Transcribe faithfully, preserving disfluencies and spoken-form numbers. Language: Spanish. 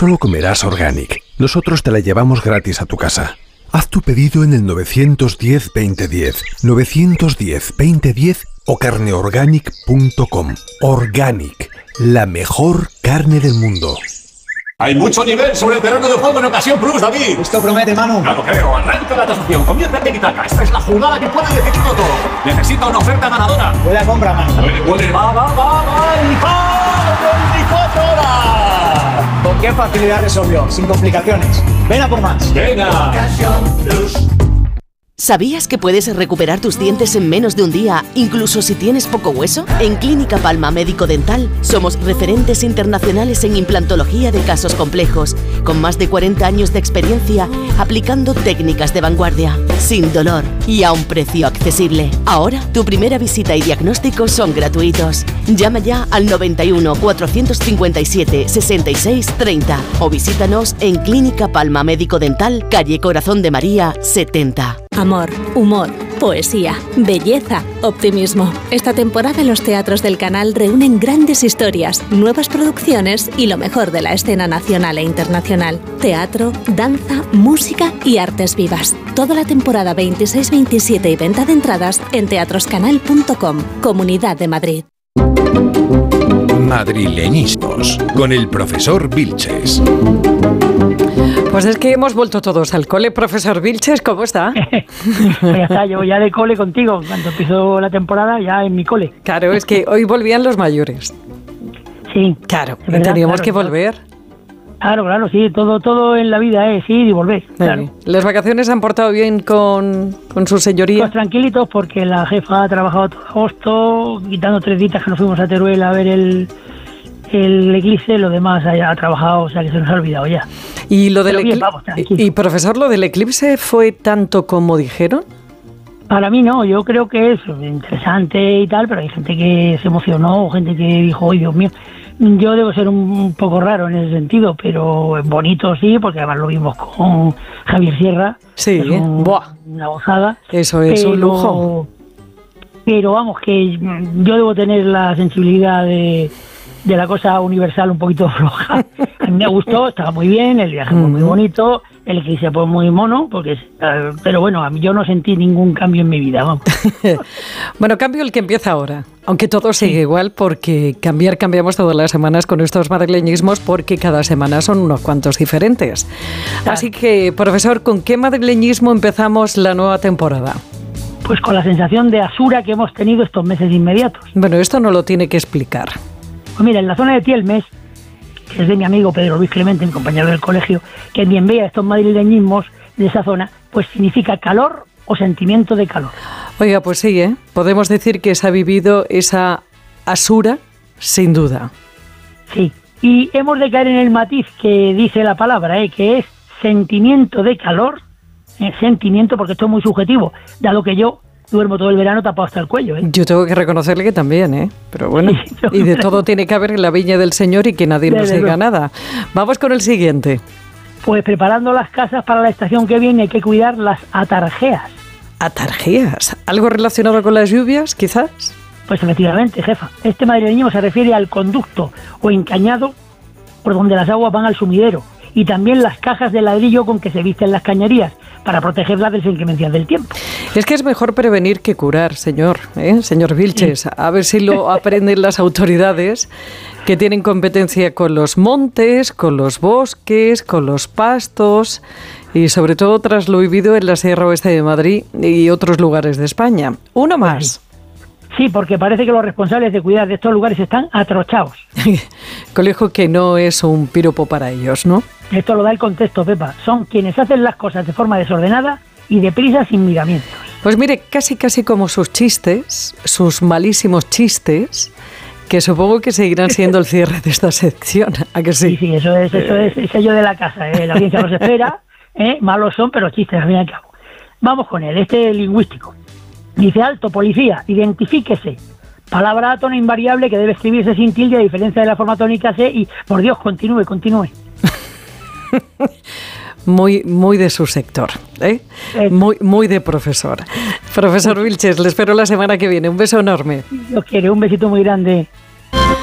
solo comerás Organic. Nosotros te la llevamos gratis a tu casa. Haz tu pedido en el nueve uno cero, veinte diez, nueve uno cero, veinte diez o carneorganic punto com. Organic, la mejor carne del mundo. Hay mucho nivel sobre el terreno de juego en Ocasión Plus, David. Esto promete, Manu. Ya lo creo. Arranca la tasación. Comienza el tiki-taka. Esta es la jugada que puede decidirlo todo. Necesita una oferta ganadora. Buena compra, Manu. Puede, puede. Va, va, va, va. ¡Y va! veinticuatro horas! ¿Con qué facilidad resolvió? Sin complicaciones. Ven a por más. Venga. Ocasión Plus. ¿Sabías que puedes recuperar tus dientes en menos de un día, incluso si tienes poco hueso? En Clínica Palma Médico Dental somos referentes internacionales en implantología de casos complejos, con más de cuarenta años de experiencia aplicando técnicas de vanguardia, sin dolor y a un precio accesible. Ahora, tu primera visita y diagnóstico son gratuitos. Llama ya al noventa y uno, cuatrocientos cincuenta y siete, sesenta y seis, treinta o visítanos en Clínica Palma Médico Dental, calle Corazón de María, setenta. Amor, humor, poesía, belleza, optimismo. Esta temporada los teatros del canal reúnen grandes historias, nuevas producciones y lo mejor de la escena nacional e internacional. Teatro, danza, música y artes vivas. Toda la temporada veintiséis veintisiete y venta de entradas en teatroscanal punto com, Comunidad de Madrid. Madrileñismos, con el profesor Vilches. Pues es que hemos vuelto todos al cole. Profesor Vilches, ¿cómo está? Pues ya está, yo ya de cole contigo. Cuando empezó la temporada, ya en mi cole. Claro, es que hoy volvían los mayores. Sí. Claro, es verdad, teníamos claro, que claro. volver. Claro, claro, sí. Todo todo en la vida es ir y volver. Claro. ¿Las vacaciones se han portado bien con, con su señoría? Pues tranquilitos, porque la jefa ha trabajado todo agosto, quitando tres días que nos fuimos a Teruel a ver el... el eclipse, lo demás ha, ha trabajado, o sea que se nos ha olvidado ya. ¿Y lo del Pero bien, eclipse? vamos, tranquilo. ¿Y profesor, lo del eclipse fue tanto como dijeron? Para mí no, yo creo que es interesante y tal, pero hay gente que se emocionó, gente que dijo, ¡ay, Dios mío! Yo debo ser un, un poco raro en ese sentido, pero bonito sí, porque además lo vimos con Javier Sierra. Sí, es un, buah. una gozada. Eso es pero, un lujo. Pero vamos, que yo debo tener la sensibilidad de... de la cosa universal un poquito floja. A mí me gustó, estaba muy bien, el viaje fue muy bonito, el eclipse fue muy mono, porque uh, pero bueno, a mí yo no sentí ningún cambio en mi vida. Vamos. Bueno, cambio el que empieza ahora, aunque todo sigue sí. igual, porque cambiar cambiamos todas las semanas con estos madrileñismos, porque cada semana son unos cuantos diferentes. Claro. Así que, profesor, ¿con qué madrileñismo empezamos la nueva temporada? Pues con la sensación de asura que hemos tenido estos meses inmediatos. Bueno, esto no lo tiene que explicar. Pues mira, en la zona de Tielmes, que es de mi amigo Pedro Luis Clemente, mi compañero del colegio, que bien vea estos madrileñismos de esa zona, pues significa calor o sentimiento de calor. Oiga, pues sí, ¿eh? Podemos decir que se ha vivido esa asura, sin duda. Sí, y hemos de caer en el matiz que dice la palabra, ¿eh? Que es sentimiento de calor, eh, sentimiento, porque esto es muy subjetivo, dado que yo duermo todo el verano tapado hasta el cuello, ¿eh? Yo tengo que reconocerle que también, ¿eh? Pero bueno, sí, y de todo tiene que haber en la viña del Señor y que nadie nos diga nada. Vamos con el siguiente. Pues preparando las casas para la estación que viene hay que cuidar las atarjeas. ¿Atarjeas? ¿Algo relacionado con las lluvias, quizás? Pues efectivamente, jefa. Este madrileñismo se refiere al conducto o encañado por donde las aguas van al sumidero, y también las cajas de ladrillo con que se visten las cañerías, para protegerlas de las inclemencias del tiempo. Es que es mejor prevenir que curar, señor, ¿eh? Señor Vilches. A ver si lo aprenden las autoridades que tienen competencia con los montes, con los bosques, con los pastos y sobre todo tras lo vivido en la Sierra Oeste de Madrid y otros lugares de España. Uno más. Sí, porque parece que los responsables de cuidar de estos lugares están atrochados. Colegio que no es un piropo para ellos, ¿no? Esto lo da el contexto, Pepa. Son quienes hacen las cosas de forma desordenada y deprisa sin miramientos. Pues mire, casi casi como sus chistes, sus malísimos chistes, que supongo que seguirán siendo el cierre de esta sección. ¿A que sí? Sí, sí, eso es, eso es el sello de la casa, ¿eh? La audiencia los espera, ¿eh? Malos son, pero chistes al fin y al cabo. Vamos con él, este lingüístico. Dice: alto, policía, identifíquese. Palabra átona invariable que debe escribirse sin tilde, a diferencia de la forma tónica C, y por Dios, continúe, continúe. Muy, muy de su sector, ¿eh? Muy, muy de profesor. Profesor Vilches, le espero la semana que viene. Un beso enorme. Yo quiero un besito muy grande.